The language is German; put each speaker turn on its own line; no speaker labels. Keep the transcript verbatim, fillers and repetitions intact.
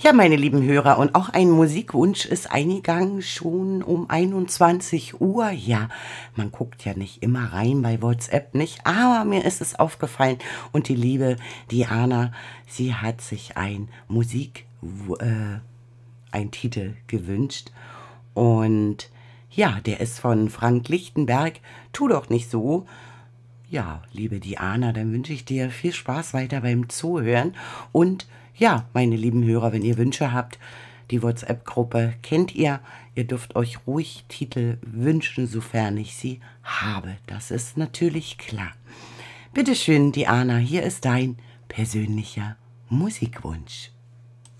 Ja, meine lieben Hörer, und auch ein Musikwunsch ist eingegangen, schon um einundzwanzig Uhr. Ja, man guckt ja nicht immer rein bei WhatsApp, nicht? Aber mir ist es aufgefallen und die liebe Diana, sie hat sich ein Musik, äh, ein Titel gewünscht. Und ja, der ist von Frank Lichtenberg. Tu doch nicht so. Ja, liebe Diana, dann wünsche ich dir viel Spaß weiter beim Zuhören. Und ja, meine lieben Hörer, wenn ihr Wünsche habt, die WhatsApp-Gruppe kennt ihr. Ihr dürft euch ruhig Titel wünschen, sofern ich sie habe. Das ist natürlich klar. Bitteschön, Diana, hier ist dein persönlicher Musikwunsch.